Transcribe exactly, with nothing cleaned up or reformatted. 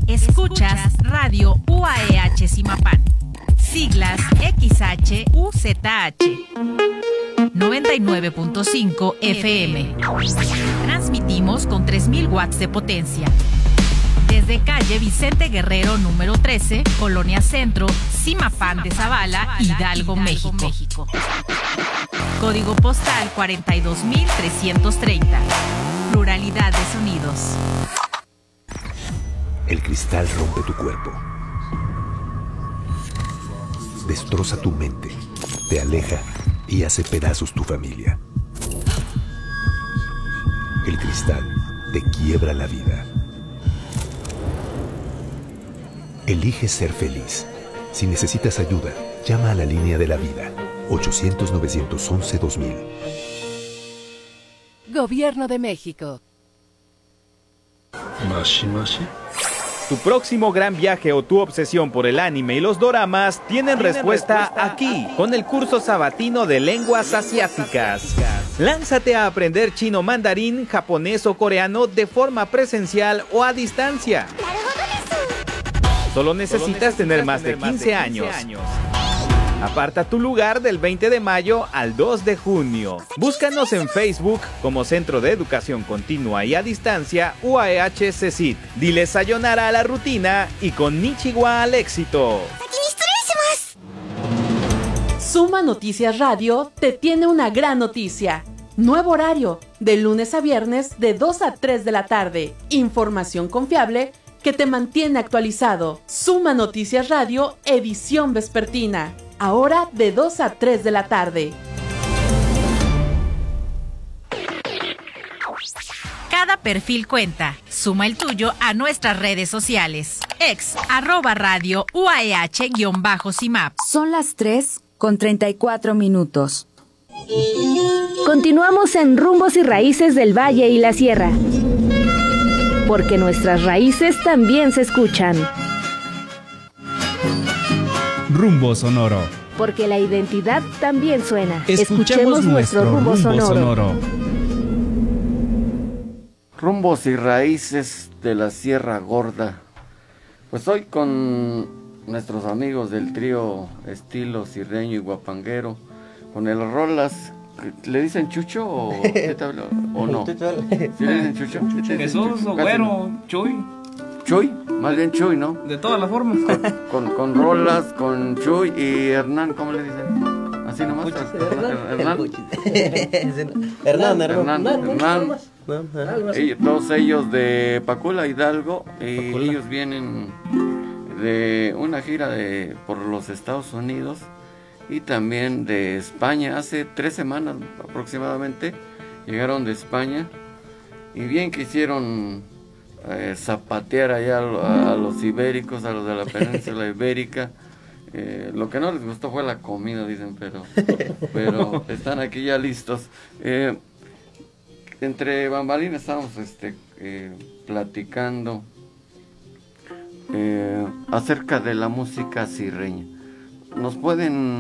Escuchas Radio U A E H Zimapán. Siglas X H U Z H. noventa y nueve punto cinco F M. Transmitimos con tres mil watts de potencia. Desde calle Vicente Guerrero número trece, Colonia Centro, Zimapán de Zavala, Hidalgo, México. México. Código postal cuarenta y dos mil trescientos treinta. Pluralidad de sonidos. El cristal rompe tu cuerpo. Destroza tu mente, te aleja y hace pedazos tu familia. El cristal te quiebra la vida. Elige ser feliz. Si necesitas ayuda, llama a la línea de la vida, ochocientos, novecientos once, dos mil. Gobierno de México. Mashi, mashi. Tu próximo gran viaje o tu obsesión por el anime y los doramas tienen, ¿Tienen respuesta, respuesta aquí, con el curso sabatino de lenguas asiáticas. Lánzate a aprender chino, mandarín, japonés o coreano de forma presencial o a distancia. Solo necesitas, Solo necesitas tener más de quince años. Aparta tu lugar del veinte de mayo al dos de junio. Búscanos en Facebook como Centro de Educación Continua y a Distancia U A E H CECIT. Dile sayonara a la rutina y konnichiwa al éxito. Suma Noticias Radio te tiene una gran noticia. Nuevo horario, de lunes a viernes de dos a tres de la tarde. Información confiable que te mantiene actualizado. Suma Noticias Radio, edición vespertina. Ahora de dos a tres de la tarde. Cada perfil cuenta. Suma el tuyo a nuestras redes sociales. Ex, arroba radio, U A E H guión bajo CIMAP. Son las tres con treinta y cuatro minutos. Continuamos en Rumbos y Raíces del Valle y la Sierra. Porque nuestras raíces también se escuchan. Rumbo sonoro. Porque la identidad también suena. Escuchemos, Escuchemos nuestro rumbo, rumbo sonoro. sonoro. Rumbos y raíces de la Sierra Gorda. Pues hoy con nuestros amigos del trío Estilo Sirreño y Guapanguero, con el Rolas. ¿Le dicen Chucho o, o no? ¿Sí le dicen Chucho? Jesús, o Güero, Chuy. Chuy, más bien Chuy, ¿no? De todas las formas. Con, con, con Rolas, con Chuy y Hernán, ¿cómo le dicen? Así nomás. Hernán. Hernán, Hernán. Hernán. Ellos, todos ellos de Pacula, Hidalgo, y Pacula. Ellos vienen de una gira de por los Estados Unidos y también de España. Hace tres semanas aproximadamente llegaron de España y bien quisieron eh, zapatear allá a, a los ibéricos, a los de la península ibérica. Eh, lo que no les gustó fue la comida, dicen, pero, pero están aquí ya listos. Eh, entre bambalinas estábamos este, eh, platicando eh, acerca de la música sirreña. Nos pueden